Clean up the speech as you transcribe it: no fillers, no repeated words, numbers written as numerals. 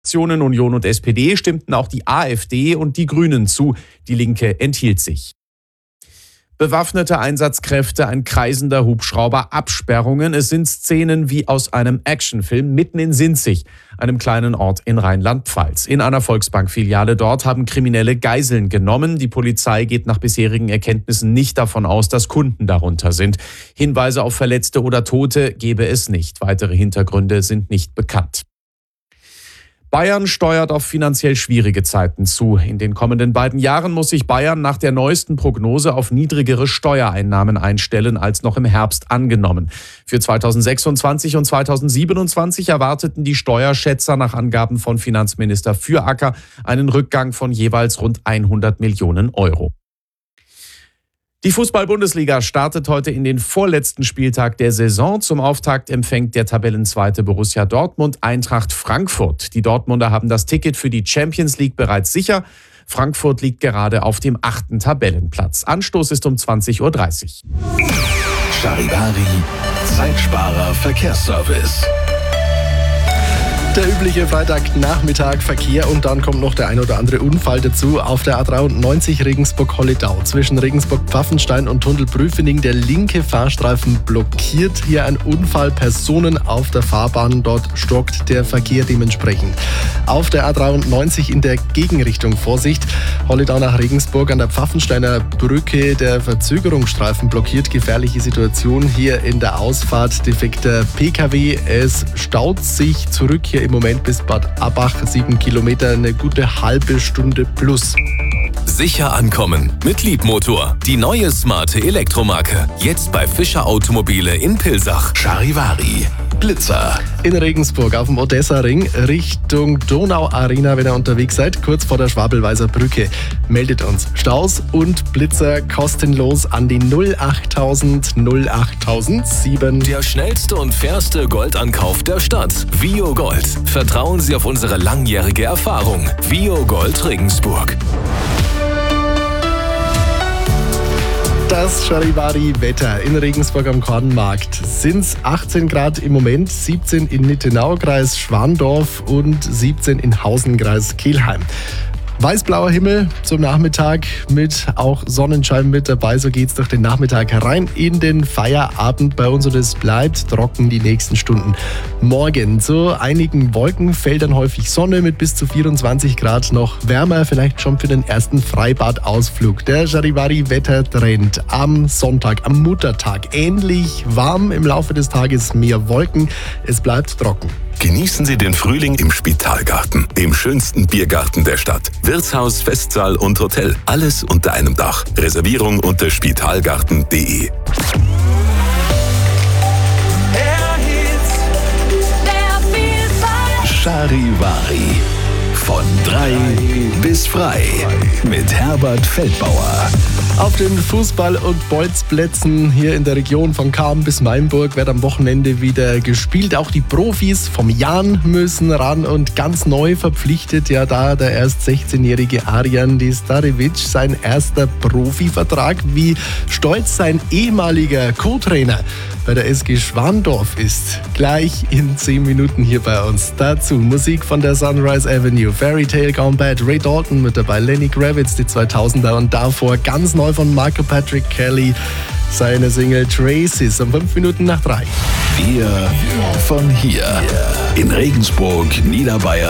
Fraktionen Union und SPD stimmten auch die AfD und die Grünen zu. Die Linke enthielt sich. Bewaffnete Einsatzkräfte, ein kreisender Hubschrauber, Absperrungen. Es sind Szenen wie aus einem Actionfilm mitten in Sinzig, einem kleinen Ort in Rheinland-Pfalz. In einer Volksbank-Filiale dort haben Kriminelle Geiseln genommen. Die Polizei geht nach bisherigen Erkenntnissen nicht davon aus, dass Kunden darunter sind. Hinweise auf Verletzte oder Tote gebe es nicht. Weitere Hintergründe sind nicht bekannt. Bayern steuert auf finanziell schwierige Zeiten zu. In den kommenden beiden Jahren muss sich Bayern nach der neuesten Prognose auf niedrigere Steuereinnahmen einstellen als noch im Herbst angenommen. Für 2026 und 2027 erwarteten die Steuerschätzer nach Angaben von Finanzminister Füracker einen Rückgang von jeweils rund 100 Millionen Euro. Die Fußball-Bundesliga startet heute in den vorletzten Spieltag der Saison. Zum Auftakt empfängt der Tabellenzweite Borussia Dortmund Eintracht Frankfurt. Die Dortmunder haben das Ticket für die Champions League bereits sicher. Frankfurt liegt gerade auf dem 8. Tabellenplatz. Anstoß ist um 20:30 Uhr. Charivari, Zeitsparer Verkehrsservice. Der übliche Freitagnachmittag Verkehr und dann kommt noch der ein oder andere Unfall dazu. Auf der A93 Regensburg-Holledau zwischen Regensburg-Pfaffenstein und Tunnel-Prüfening der linke Fahrstreifen blockiert. Hier ein Unfall, Personen auf der Fahrbahn, dort stockt der Verkehr dementsprechend. Auf der A93 in der Gegenrichtung Vorsicht, Holledau nach Regensburg an der Pfaffensteiner Brücke, der Verzögerungsstreifen blockiert, gefährliche Situation hier in der Ausfahrt, defekter PKW, es staut sich zurück hier im Moment bis Bad Abbach, 7 Kilometer, eine gute halbe Stunde plus. Sicher ankommen mit Liebmotor. Die neue smarte Elektromarke. Jetzt bei Fischer Automobile in Pilsach. Charivari. Blitzer. In Regensburg auf dem Odessa-Ring Richtung Donau-Arena, wenn ihr unterwegs seid, kurz vor der Schwabelweiser Brücke. Meldet uns. Staus und Blitzer kostenlos an die 08000 08007. Der schnellste und fairste Goldankauf der Stadt. Vio Gold. Vertrauen Sie auf unsere langjährige Erfahrung. Vio Gold Regensburg. Das Charivari-Wetter in Regensburg am Kornmarkt sind 18 Grad im Moment, 17 in Nittenau, Kreis Schwandorf und 17 in Hausen, Kreis Kelheim. Weißblauer Himmel zum Nachmittag mit auch Sonnenschein mit dabei. So geht's durch den Nachmittag herein in den Feierabend bei uns und es bleibt trocken die nächsten Stunden. Morgen zu einigen Wolkenfeldern häufig Sonne mit bis zu 24 Grad, noch wärmer, vielleicht schon für den ersten Freibadausflug. Der Charivari-Wettertrend am Sonntag, am Muttertag. Ähnlich warm im Laufe des Tages, mehr Wolken. Es bleibt trocken. Genießen Sie den Frühling im Spitalgarten, dem schönsten Biergarten der Stadt. Wirtshaus, Festsaal und Hotel, alles unter einem Dach. Reservierung unter spitalgarten.de. Charivari. Von 3 bis frei. Mit Herbert Feldbauer. Auf den Fußball- und Bolzplätzen hier in der Region von Cham bis Mainburg wird am Wochenende wieder gespielt. Auch die Profis vom Jan müssen ran und ganz neu verpflichtet ja da der erst 16-jährige Arjan Distarevic, sein erster Profivertrag. Wie stolz sein ehemaliger Co-Trainer bei der SG Schwandorf ist. Gleich in 10 Minuten hier bei uns. Dazu Musik von der Sunrise Avenue, Fairy Tale Gone Bad, Ray Dalton mit dabei, Lenny Kravitz, die 2000er und davor ganz neu von Michael Patrick Kelly, seine Single Traces um 5 Minuten nach 3. Wir von hier in Regensburg, Niederbayern